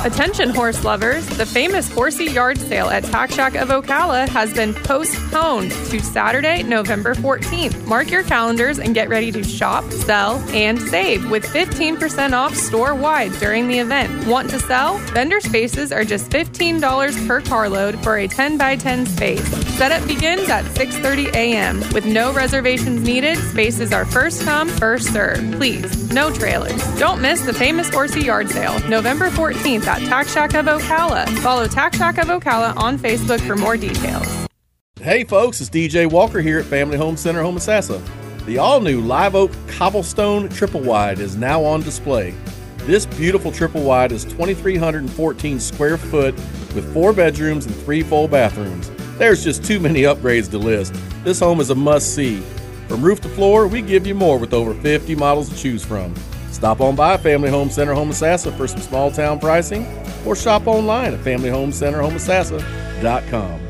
Attention horse lovers, the famous Horsey Yard Sale at Tack Shack of Ocala has been postponed to Saturday, November 14th. Mark your calendars and get ready to shop, sell, and save with 15% off store-wide during the event. Want to sell? Vendor spaces are just $15 per carload for a 10x10 space. Setup begins at 6:30 a.m. With no reservations needed, spaces are first come, first served. Please, no trailers. Don't miss the famous Horsey Yard Sale, November 14th at Tack Shack of Ocala. Follow Tack Shack of Ocala on Facebook for more details. Hey folks, it's DJ Walker here at Family Home Center, Homosassa. The all-new Live Oak Cobblestone Triple Wide is now on display. This beautiful triple wide is 2,314 square foot with 4 bedrooms and 3 full bathrooms. There's just too many upgrades to list. This home is a must-see. From roof to floor, we give you more with over 50 models to choose from. Stop on by Family Home Center Homosassa for some small town pricing, or shop online at familyhomecenterhomosassa.com.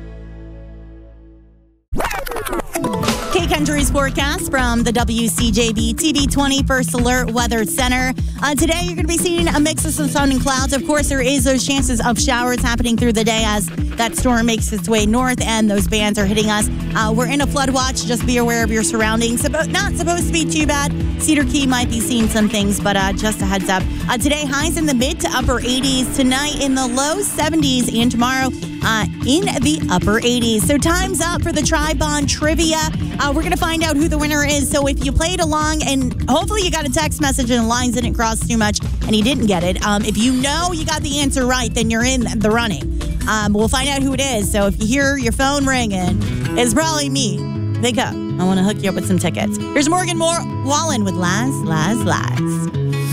K-Country's forecast from the WCJB TV 20 First Alert Weather Center. Today, you're going to be seeing a mix of some sun and clouds. Of course, there is those chances of showers happening through the day as that storm makes its way north and those bands are hitting us. We're in a flood watch. Just be aware of your surroundings. Not supposed to be too bad. Cedar Key might be seeing some things, but just a heads up. Today, highs in the mid to upper 80s. Tonight, in the low 70s. And tomorrow, in the upper 80s. So time's up for the Tri-Bond Trivia. We're going to find out who the winner is. So if you played along and hopefully you got a text message and the lines didn't cross too much and you didn't get it, if you know you got the answer right, then you're in the running. We'll find out who it is. So if you hear your phone ringing, it's probably me. Pick up. I want to hook you up with some tickets. Here's Morgan Wallen with Lies, Lies, Lies.